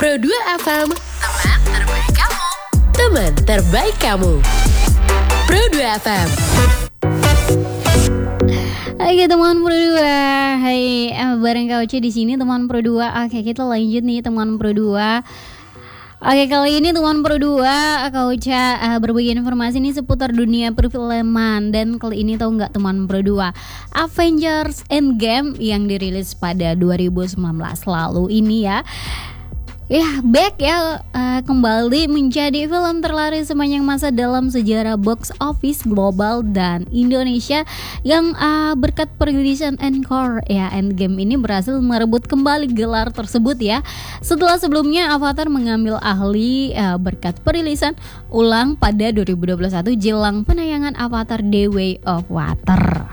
Pro 2 FM, teman terbaik kamu. Teman terbaik kamu. Pro 2 FM. Oke teman Pro 2, hai bareng Kak Oce di sini teman Pro 2. Oke kita lanjut nih teman Pro 2. Oke kali ini teman Pro 2 Kak Oce berbagi informasi nih seputar dunia perfilman. Dan kali ini tahu nggak teman Pro 2, Avengers Endgame yang dirilis pada 2019 lalu ini ya back ya, kembali menjadi film terlaris sepanjang masa dalam sejarah box office global dan Indonesia yang berkat perilisan Encore ya. Endgame ini berhasil merebut kembali gelar tersebut ya, setelah sebelumnya Avatar mengambil ahli berkat perilisan ulang pada 2021 jelang penayangan Avatar The Way of Water.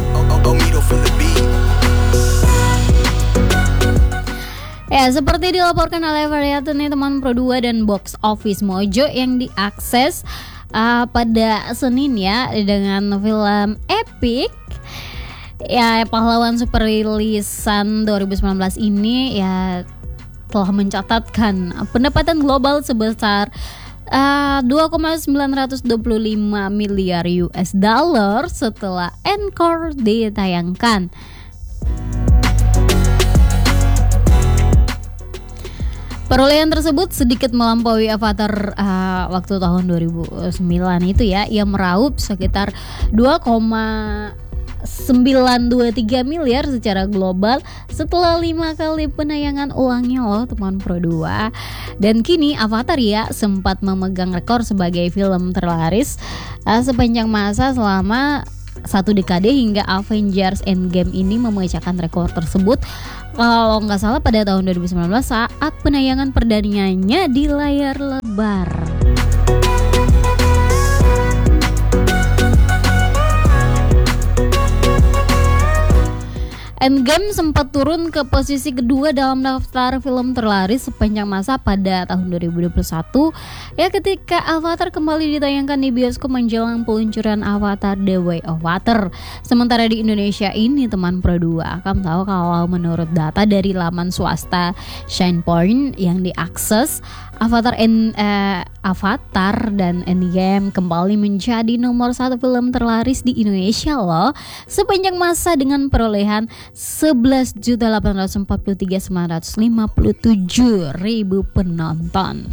Ya, seperti dilaporkan oleh Variety nih teman Pro 2 dan Box Office Mojo yang diakses pada Senin ya, dengan film Epic ya, pahlawan super rilisan 2019 ini ya telah mencatatkan pendapatan global sebesar 2,925 miliar US dollar setelah Encore ditayangkan. Perolehan tersebut sedikit melampaui Avatar waktu tahun 2009 itu ya, yang meraup sekitar 2,923 miliar secara global setelah 5 kali penayangan ulangnya loh teman Pro 2. Dan kini Avatar ya sempat memegang rekor sebagai film terlaris sepanjang masa selama 1 dekade hingga Avengers Endgame ini memecahkan rekor tersebut. Kalau nggak salah pada tahun 2019 saat penayangan perdananya di layar lebar. Endgame sempat turun ke posisi kedua dalam daftar film terlaris sepanjang masa pada tahun 2021 ya, ketika Avatar kembali ditayangkan di bioskop menjelang peluncuran Avatar The Way of Water. Sementara di Indonesia ini teman Pro 2, kamu tahu kalau menurut data dari laman swasta Shinepoint yang diakses, Avatar dan Endgame kembali menjadi nomor 1 film terlaris di Indonesia loh sepanjang masa dengan perolehan 11.843.957 ribu penonton.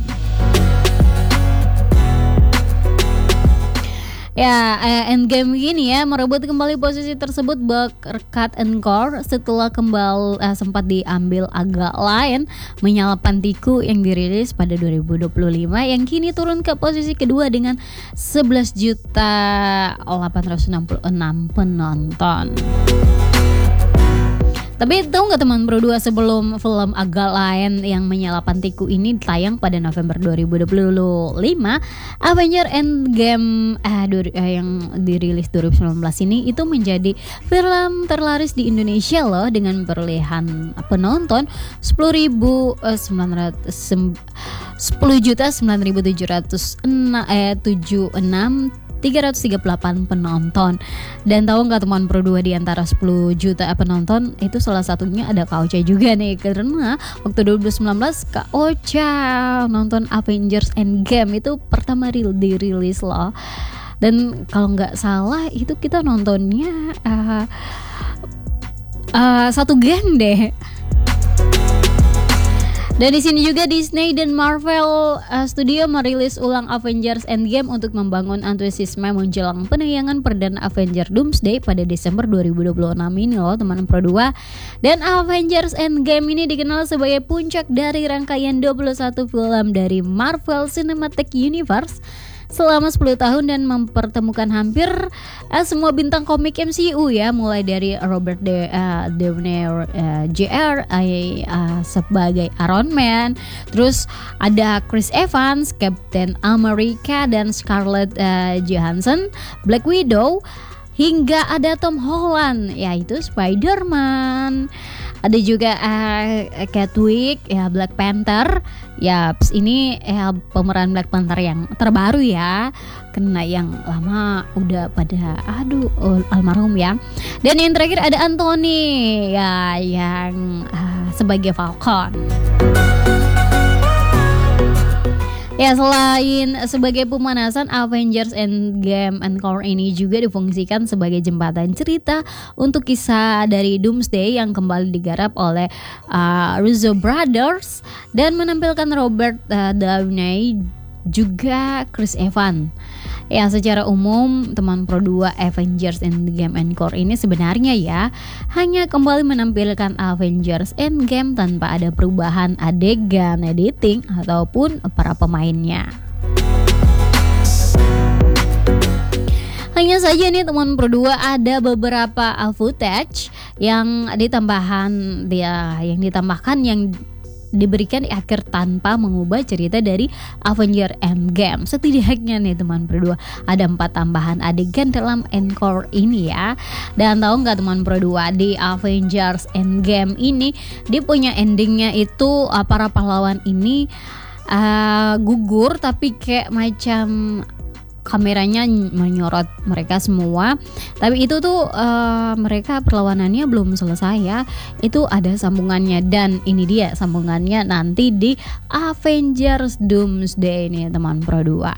Ya, Endgame gini ya merebut kembali posisi tersebut berkat Encore setelah kembali sempat diambil agak lain Menyalapan Tiku yang dirilis pada 2025 yang kini turun ke posisi kedua dengan 11.866 penonton. Tapi tahu nggak teman Pro 2, sebelum film agak lain yang Menyalapan Tiku ini tayang pada November 2025, Avengers Endgame yang dirilis 2019 ini itu menjadi film terlaris di Indonesia loh dengan perolehan penonton 10.9.736 penonton. Dan tahu nggak teman Pro 2, di antara 10 juta penonton itu salah satunya ada Kak Ocha juga nih, karena waktu 2019 Kak Ocha nonton Avengers Endgame itu pertama dirilis loh. Dan kalau nggak salah itu kita nontonnya satu geng deh. Dan di sini juga Disney dan Marvel Studio merilis ulang Avengers Endgame untuk membangun antusiasme menjelang penayangan perdana Avengers Doomsday pada Desember 2026 ini loh teman Pro 2. Dan Avengers Endgame ini dikenal sebagai puncak dari rangkaian 21 film dari Marvel Cinematic Universe selama 10 tahun dan mempertemukan hampir semua bintang komik MCU ya, mulai dari Robert Downey Jr. sebagai Iron Man, terus ada Chris Evans, Captain America, dan Scarlett Johansson, Black Widow, hingga ada Tom Holland yaitu Spider-Man. Ada juga Chadwick ya, Black Panther. Ya, ini pemeran Black Panther yang terbaru ya. Karena yang lama udah pada almarhum ya. Dan yang terakhir ada Anthony ya, yang sebagai Falcon. Ya, selain sebagai pemanasan, Avengers Endgame Encore ini juga difungsikan sebagai jembatan cerita untuk kisah dari Doomsday yang kembali digarap oleh Russo Brothers dan menampilkan Robert Downey juga Chris Evans. Ya, secara umum teman Pro 2 Avengers Endgame Encore ini sebenarnya ya hanya kembali menampilkan Avengers Endgame tanpa ada perubahan adegan editing ataupun para pemainnya. Hanya saja nih teman Pro 2 ada beberapa footage yang ditambahkan yang diberikan di akhir tanpa mengubah cerita dari Avengers Endgame. Setidaknya nih teman Pro 2 ada 4 tambahan adegan dalam Encore ini ya. Dan tahu nggak teman Pro 2, di Avengers Endgame ini dia punya endingnya itu para pahlawan ini gugur, tapi kayak macam kameranya menyorot mereka semua. Tapi itu tuh mereka perlawanannya belum selesai ya. Itu ada sambungannya, dan ini dia sambungannya nanti di Avengers Doomsday nih teman Pro 2.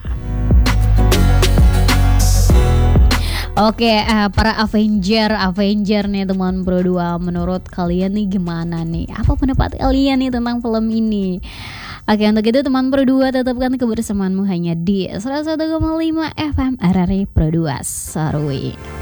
Oke, para Avenger nih teman Pro 2, menurut kalian nih gimana nih? Apa pendapat kalian nih tentang film ini? Oke, untuk itu teman Pro 2, tetapkan kebersamaanmu hanya di 101,5 FM RRI Pro 2 Sarui.